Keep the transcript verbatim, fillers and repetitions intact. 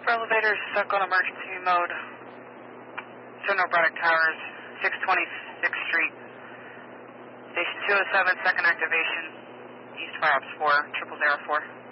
Upper elevator is stuck on emergency mode. General Braddock Towers, six twenty-sixth Street. Station two oh seven, second activation. East fire ops four, triple zero four.